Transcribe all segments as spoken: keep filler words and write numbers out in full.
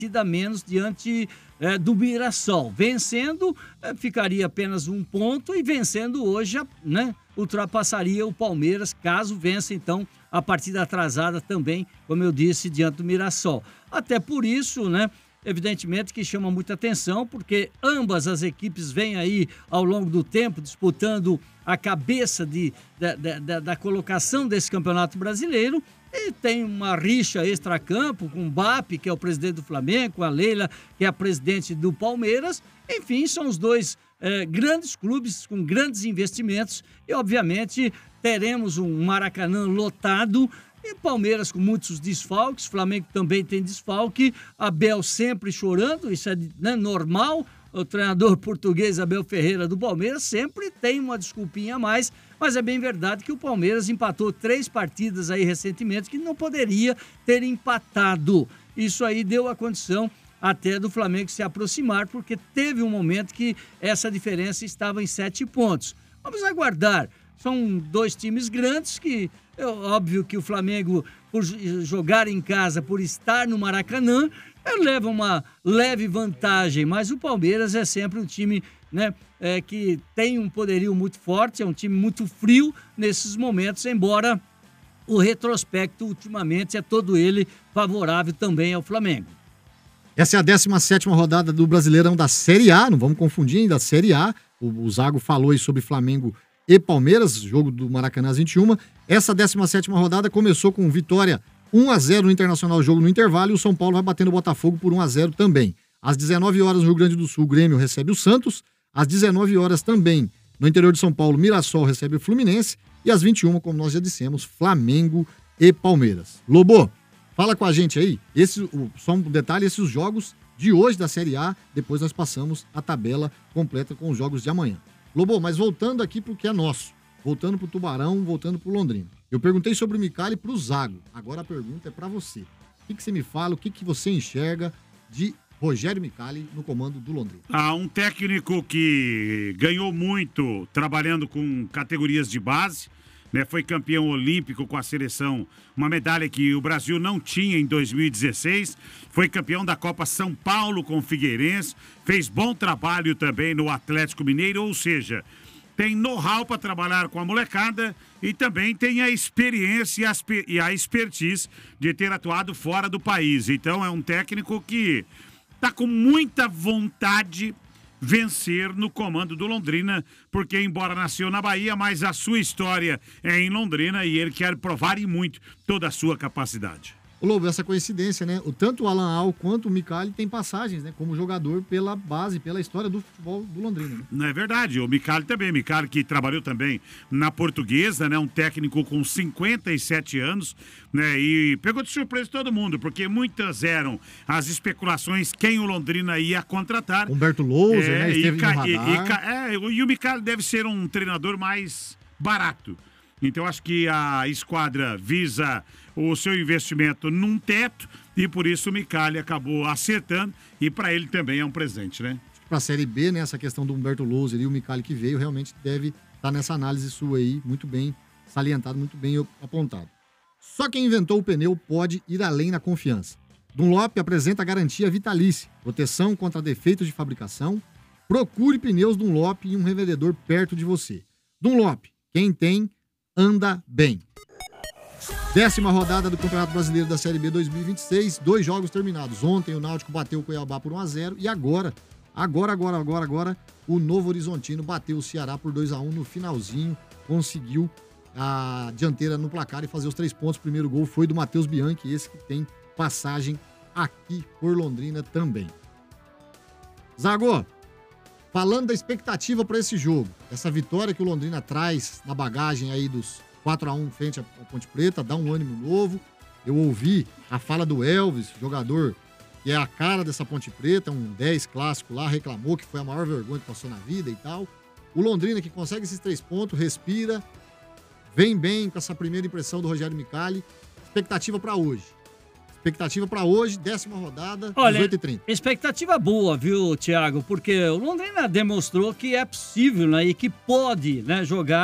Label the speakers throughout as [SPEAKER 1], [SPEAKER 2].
[SPEAKER 1] partida menos diante é, do Mirassol. Vencendo, é, ficaria apenas um ponto e vencendo hoje, né, ultrapassaria o Palmeiras, caso vença, então, a partida atrasada também, como eu disse, diante do Mirassol. Até por isso, né, evidentemente que chama muita atenção, porque ambas as equipes vêm aí ao longo do tempo disputando a cabeça de, da, da, da colocação desse Campeonato Brasileiro. E tem uma rixa extracampo com o B A P, que é o presidente do Flamengo, com a Leila, que é a presidente do Palmeiras. Enfim, são os dois eh, grandes clubes com grandes investimentos e, obviamente, teremos um Maracanã lotado e Palmeiras com muitos desfalques, Flamengo também tem desfalque, Abel sempre chorando, isso é, né, normal. O treinador português Abel Ferreira do Palmeiras sempre tem uma desculpinha a mais, mas é bem verdade que o Palmeiras empatou três partidas aí recentemente que não poderia ter empatado. Isso aí deu a condição até do Flamengo se aproximar, porque teve um momento que essa diferença estava em sete pontos. Vamos aguardar. São dois times grandes que, é óbvio que o Flamengo, por jogar em casa, por estar no Maracanã, leva uma leve vantagem, mas o Palmeiras é sempre um time, né, é, que tem um poderio muito forte, é um time muito frio nesses momentos, embora o retrospecto ultimamente é todo ele favorável também ao Flamengo.
[SPEAKER 2] Essa é a décima sétima rodada do Brasileirão da Série A, não vamos confundir ainda, a Série A. O, o Zago falou aí sobre Flamengo e Palmeiras, jogo do Maracanã às vinte e uma. Essa décima sétima rodada começou com vitória um a zero no Internacional, jogo no intervalo, e o São Paulo vai batendo o Botafogo por um a zero também. Às dezenove horas no Rio Grande do Sul, o Grêmio recebe o Santos. Às dezenove horas também, no interior de São Paulo, Mirassol recebe o Fluminense. E às vinte e uma, como nós já dissemos, Flamengo e Palmeiras. Lobo, fala com a gente aí. Esse, o, só um detalhe, esses jogos de hoje da Série A, depois nós passamos a tabela completa com os jogos de amanhã. Lobo, mas voltando aqui pro que é nosso. Voltando pro Tubarão, voltando pro Londrina. Eu perguntei sobre o Micali pro Zago. Agora a pergunta é pra você. O que, que você me fala, o que, que você enxerga de Rogério Micali no comando do Londrina?
[SPEAKER 3] Ah, um técnico que ganhou muito trabalhando com categorias de base, né? Foi campeão olímpico com a seleção, uma medalha que o Brasil não tinha em dois mil e dezesseis. Foi campeão da Copa São Paulo com o Figueirense. Fez bom trabalho também no Atlético Mineiro, ou seja, tem know-how para trabalhar com a molecada e também tem a experiência e a expertise de ter atuado fora do país. Então é um técnico que está com muita vontade vencer no comando do Londrina, porque embora nasceu na Bahia, mas a sua história é em Londrina e ele quer provar e muito toda a sua capacidade.
[SPEAKER 2] Ô Lobo, essa coincidência, né? O, tanto o Alan Al quanto o Micali tem passagens, né? Como jogador pela base, pela história do futebol do Londrina. Né?
[SPEAKER 3] Não é verdade, o Micali também. Micali que trabalhou também na Portuguesa, né? Um técnico com cinquenta e sete anos, né? E pegou de surpresa todo mundo, porque muitas eram as especulações quem o Londrina ia contratar.
[SPEAKER 2] Humberto Louser,
[SPEAKER 3] é,
[SPEAKER 2] né? Esteve
[SPEAKER 3] e,
[SPEAKER 2] no radar.
[SPEAKER 3] E, e, é, e o Micali deve ser um treinador mais barato. Então, acho que a esquadra visa o seu investimento num teto e, por isso, o Micali acabou acertando e, para ele, também é um presente, né?
[SPEAKER 2] Para a Série B, né, essa questão do Humberto Louser e o Micali que veio, realmente deve estar nessa análise sua aí, muito bem salientado, muito bem apontado. Só quem inventou o pneu pode ir além na confiança. Dunlop apresenta garantia vitalícia, proteção contra defeitos de fabricação. Procure pneus Dunlop em um revendedor perto de você. Dunlop, quem tem, anda bem. Décima rodada do Campeonato Brasileiro da Série B dois mil e vinte e seis, dois jogos terminados. Ontem o Náutico bateu o Cuiabá por um a zero e agora, agora, agora, agora, agora, o Novo Horizontino bateu o Ceará por dois a um no finalzinho, conseguiu a dianteira no placar e fazer os três pontos. O primeiro gol foi do Matheus Bianchi, esse que tem passagem aqui por Londrina também. Zago, falando da expectativa para esse jogo, essa vitória que o Londrina traz na bagagem aí dos quatro a um frente à Ponte Preta, dá um ânimo novo. Eu ouvi a fala do Elvis, jogador que é a cara dessa Ponte Preta, um dez clássico lá, reclamou que foi a maior vergonha que passou na vida e tal. O Londrina que consegue esses três pontos, respira, vem bem com essa primeira impressão do Rogério Micali. Expectativa para hoje. Expectativa para hoje, décima rodada,
[SPEAKER 1] Olha,
[SPEAKER 2] dezoito e trinta.
[SPEAKER 1] Expectativa boa, viu, Thiago? Porque o Londrina demonstrou que é possível, né, e que pode, né, jogar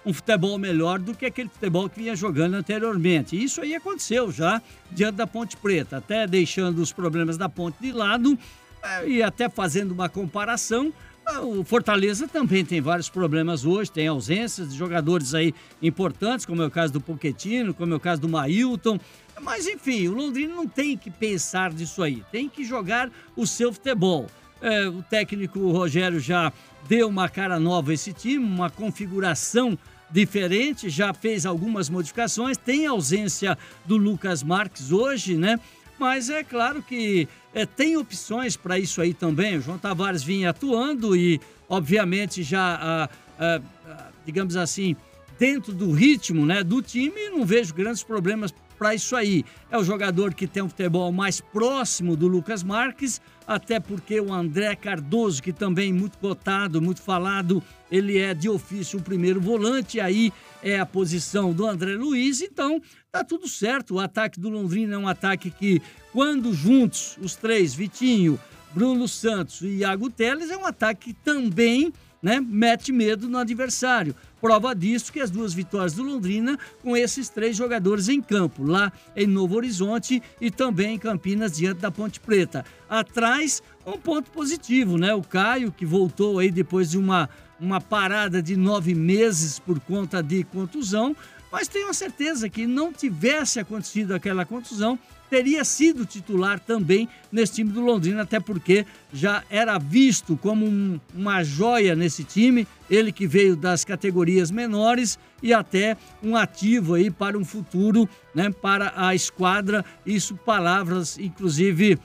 [SPEAKER 1] um futebol melhor do que aquele futebol que vinha jogando anteriormente. E isso aí aconteceu já diante da Ponte Preta, até deixando os problemas da Ponte de lado e até fazendo uma comparação. O Fortaleza também tem vários problemas hoje, tem ausências de jogadores aí importantes, como é o caso do Pochettino, como é o caso do Mailton. Mas, enfim, o Londrina não tem que pensar nisso aí, tem que jogar o seu futebol. É, o técnico Rogério já deu uma cara nova a esse time, uma configuração diferente, já fez algumas modificações, tem a ausência do Lucas Marques hoje, né? Mas é claro que é, tem opções para isso aí também. O João Tavares vinha atuando e, obviamente, já, ah, ah, ah, digamos assim, dentro do ritmo, né, do time, não vejo grandes problemas para isso aí. É o jogador que tem um futebol mais próximo do Lucas Marques, até porque o André Cardoso, que também é muito cotado, muito falado, ele é de ofício o primeiro volante, aí é a posição do André Luiz, então tá tudo certo. O ataque do Londrina é um ataque que, quando juntos, os três, Vitinho, Bruno Santos e Iago Teles, é um ataque que também, né, mete medo no adversário. Prova disso que as duas vitórias do Londrina com esses três jogadores em campo, lá em Novo Horizonte e também em Campinas, diante da Ponte Preta. Atrás, um ponto positivo, né? O Caio, que voltou aí depois de uma, uma parada de nove meses por conta de contusão, mas tenho a certeza que não tivesse acontecido aquela contusão, teria sido titular também nesse time do Londrina, até porque já era visto como um, uma joia nesse time, ele que veio das categorias menores e até um ativo aí para um futuro, né, para a esquadra. Isso palavras, inclusive,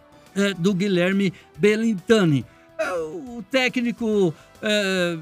[SPEAKER 1] é, do Guilherme Belintani. É, o técnico é,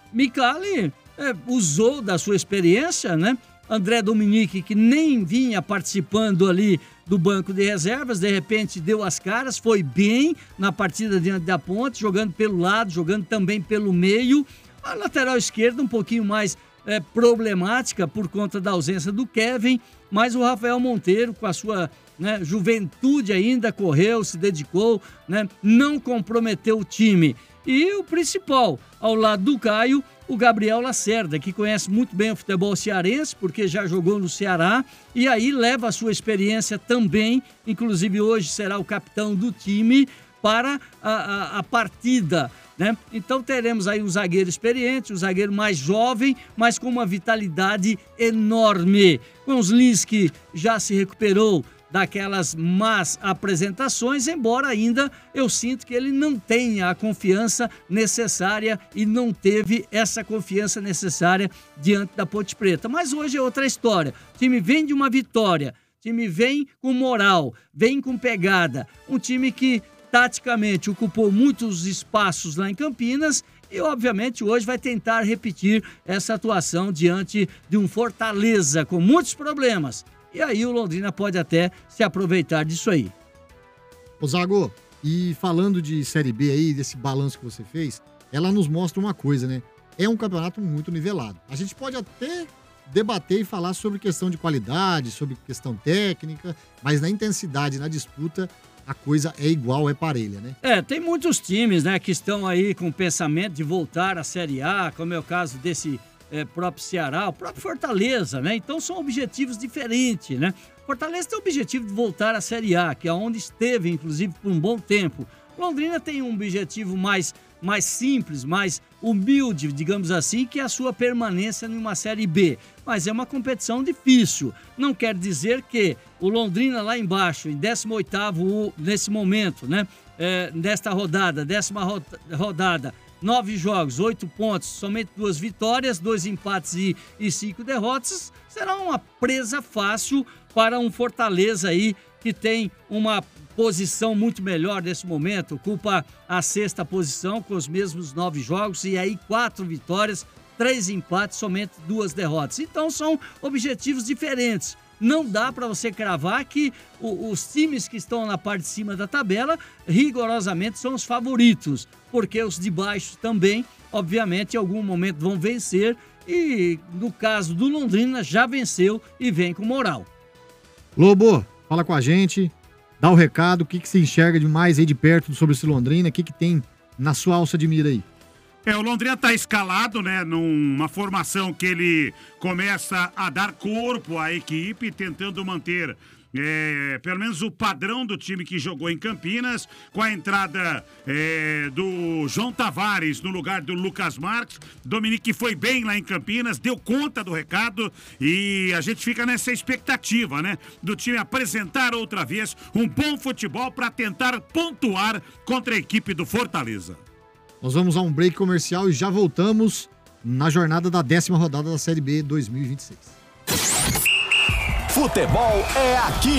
[SPEAKER 1] Micali é, usou da sua experiência, né? André Dominique, que nem vinha participando ali do banco de reservas, de repente deu as caras, foi bem na partida diante da Ponte, jogando pelo lado, jogando também pelo meio. A lateral esquerda um pouquinho mais é, problemática por conta da ausência do Kevin, mas o Rafael Monteiro, com a sua, né, juventude ainda, correu, se dedicou, né, não comprometeu o time. E o principal, ao lado do Caio, o Gabriel Lacerda, que conhece muito bem o futebol cearense, porque já jogou no Ceará, e aí leva a sua experiência também, inclusive hoje será o capitão do time, para a, a, a partida, né? Então teremos aí um zagueiro experiente, um zagueiro mais jovem, mas com uma vitalidade enorme. Com os Lins, que já se recuperou daquelas más apresentações, embora ainda eu sinto que ele não tenha a confiança necessária e não teve essa confiança necessária diante da Ponte Preta. Mas hoje é outra história. O time vem de uma vitória, o time vem com moral, vem com pegada. Um time que taticamente ocupou muitos espaços lá em Campinas e, obviamente, hoje vai tentar repetir essa atuação diante de um Fortaleza com muitos problemas. E aí o Londrina pode até se aproveitar disso aí.
[SPEAKER 2] Ô Zago, e falando de Série B aí, desse balanço que você fez, ela nos mostra uma coisa, né? É um campeonato muito nivelado. A gente pode até debater e falar sobre questão de qualidade, sobre questão técnica, mas na intensidade, na disputa, a coisa é igual, é parelha, né?
[SPEAKER 1] É, tem muitos times, né, que estão aí com o pensamento de voltar à Série A, como é o caso desse É, próprio Ceará, o próprio Fortaleza, né? Então são objetivos diferentes, né? Fortaleza tem o objetivo de voltar à Série A, que é onde esteve, inclusive, por um bom tempo. Londrina tem um objetivo mais, mais simples, mais humilde, digamos assim, que é a sua permanência em uma Série B. Mas é uma competição difícil. Não quer dizer que o Londrina lá embaixo, em décimo oitavo nesse momento, né? É, nesta rodada, décima rodada, Nove jogos, oito pontos, somente duas vitórias, dois empates e, e cinco derrotas. Será uma presa fácil para um Fortaleza aí que tem uma posição muito melhor nesse momento. Ocupa a sexta posição com os mesmos nove jogos e aí quatro vitórias, três empates, somente duas derrotas. Então são objetivos diferentes. Não dá para você cravar que o, os times que estão na parte de cima da tabela rigorosamente são os favoritos, porque os de baixo também, obviamente, em algum momento vão vencer e, no caso do Londrina, já venceu e vem com moral.
[SPEAKER 2] Lobo, fala com a gente, dá o recado, o que, que você enxerga de mais aí de perto sobre esse Londrina, o que, que tem na sua alça de mira aí?
[SPEAKER 3] É, o Londrina tá escalado, né, numa formação que ele começa a dar corpo à equipe, tentando manter é, pelo menos o padrão do time que jogou em Campinas, com a entrada é, do João Tavares no lugar do Lucas Marques. Dominique foi bem lá em Campinas, deu conta do recado e a gente fica nessa expectativa, né, do time apresentar outra vez um bom futebol para tentar pontuar contra a equipe do Fortaleza.
[SPEAKER 2] Nós vamos a um break comercial e já voltamos na jornada da décima rodada da Série B dois mil e vinte e seis.
[SPEAKER 4] Futebol é aqui.